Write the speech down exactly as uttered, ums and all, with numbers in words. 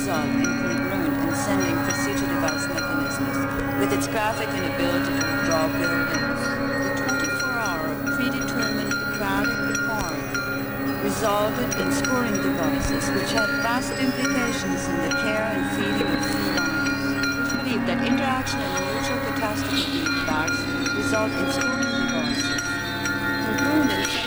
result in congruent and sending procedure device mechanisms with its graphic inability to withdraw buildings. The twenty-four hour predetermined crowded requirement resulted in scoring devices which had vast implications in the care and feeding of felines. It was believed that interaction and mutual catastrophe feedbacks result in scoring devices. Congruent and